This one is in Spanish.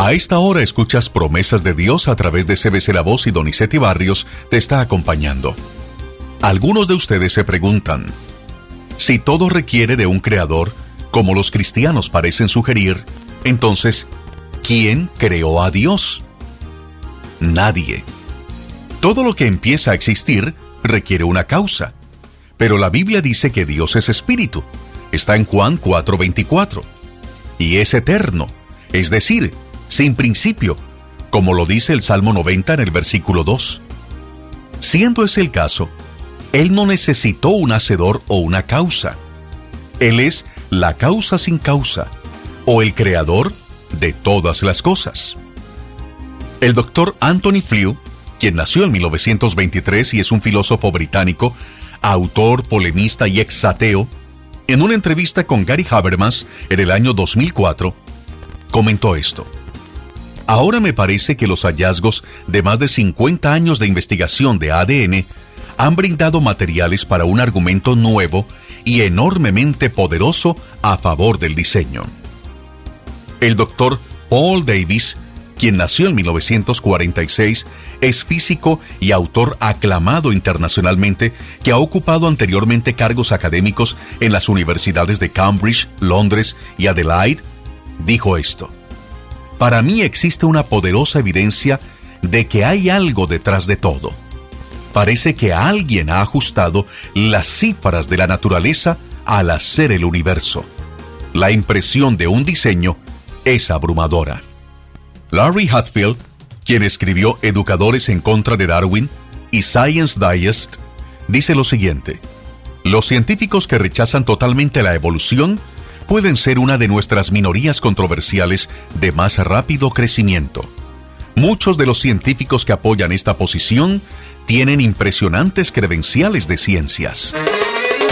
A esta hora escuchas Promesas de Dios a través de CBC La Voz y Donizetti Barrios te está acompañando. Algunos de ustedes se preguntan, si todo requiere de un creador, como los cristianos parecen sugerir, entonces, ¿quién creó a Dios? Nadie. Todo lo que empieza a existir requiere una causa. Pero la Biblia dice que Dios es espíritu. Está en Juan 4:24. Y es eterno, es decir, sin principio, como lo dice el Salmo 90 en el versículo 2. Siendo ese el caso, Él no necesitó un hacedor o una causa. Él es la causa sin causa, o el creador de todas las cosas. El doctor Anthony Flew, quien nació en 1923 y es un filósofo británico, autor, polemista y ex-ateo, en una entrevista con Gary Habermas en el año 2004, comentó esto. Ahora me parece que los hallazgos de más de 50 años de investigación de ADN han brindado materiales para un argumento nuevo y enormemente poderoso a favor del diseño. El doctor Paul Davies, quien nació en 1946, es físico y autor aclamado internacionalmente que ha ocupado anteriormente cargos académicos en las universidades de Cambridge, Londres y Adelaide, dijo esto. Para mí existe una poderosa evidencia de que hay algo detrás de todo. Parece que alguien ha ajustado las cifras de la naturaleza al hacer el universo. La impresión de un diseño es abrumadora. Larry Hatfield, quien escribió Educadores en contra de Darwin y Science Digest, dice lo siguiente: los científicos que rechazan totalmente la evolución pueden ser una de nuestras minorías controversiales de más rápido crecimiento. Muchos de los científicos que apoyan esta posición tienen impresionantes credenciales de ciencias.